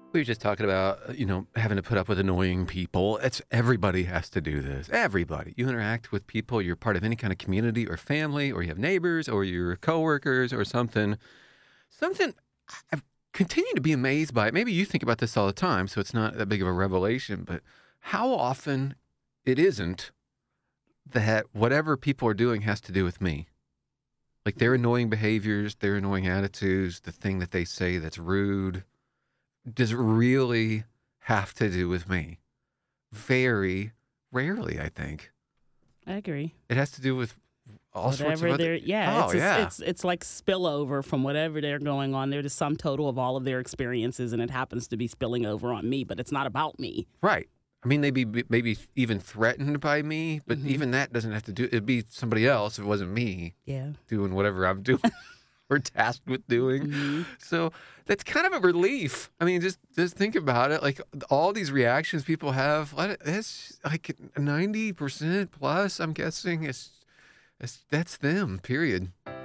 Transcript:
We were just talking about, having to put up with annoying people. It's everybody has to do this. Everybody. You interact with people, you're part of any kind of community or family, or you have neighbors, or your coworkers, or something. Something I've continued to be amazed by. Maybe you think about this all the time, so it's not that big of a revelation, but how often it isn't that whatever people are doing has to do with me. Like their annoying behaviors, their annoying attitudes, the thing that they say that's rude, does it really have to do with me? Very rarely, I think. I agree. It has to do with all sorts of Whatever other. they're, yeah, Oh, yeah. it's like spillover from whatever they're going on. They're the sum total of all of their experiences, and it happens to be spilling over on me, but it's not about me. Right. I mean, they be maybe even threatened by me, but Hmm. even that doesn't have to do. It'd be somebody else. It wasn't me Yeah. doing whatever I'm doing or tasked with doing. Hmm. So that's kind of a relief. I mean, just think about it. Like all these reactions people have, that's like 90% plus. I'm guessing that's them. Period.